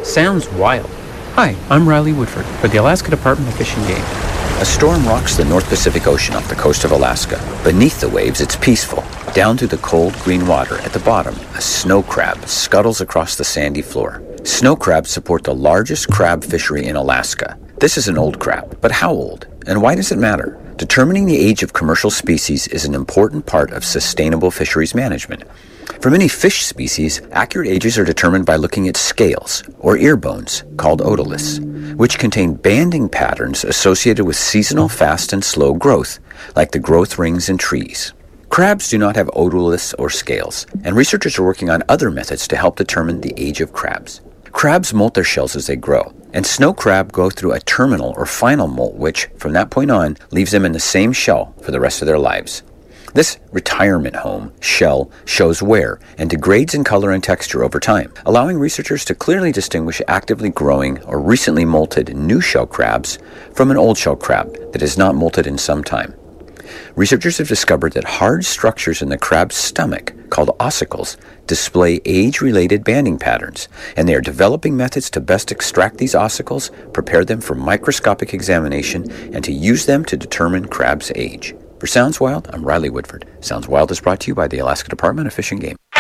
Sounds wild. Hi, I'm Riley Woodford for the Alaska Department of Fish and Game. A storm rocks the North Pacific Ocean off the coast of Alaska. Beneath the waves, it's peaceful. Down through the cold, green water, at the bottom, a snow crab scuttles across the sandy floor. Snow crabs support the largest crab fishery in Alaska. This is an old crab, but how old? And why does it matter? Determining the age of commercial species is an important part of sustainable fisheries management. For many fish species, accurate ages are determined by looking at scales, or ear bones, called otoliths, which contain banding patterns associated with seasonal fast and slow growth, like the growth rings in trees. Crabs do not have otoliths or scales, and researchers are working on other methods to help determine the age of crabs. Crabs molt their shells as they grow, and snow crab go through a terminal or final molt, which, from that point on, leaves them in the same shell for the rest of their lives. This retirement home shell shows wear and degrades in color and texture over time, allowing researchers to clearly distinguish actively growing or recently molted new shell crabs from an old shell crab that is not molted in some time. Researchers have discovered that hard structures in the crab's stomach, called ossicles, display age-related banding patterns, and they are developing methods to best extract these ossicles, prepare them for microscopic examination, and to use them to determine crab's age. For Sounds Wild, I'm Riley Woodford. Sounds Wild is brought to you by the Alaska Department of Fish and Game.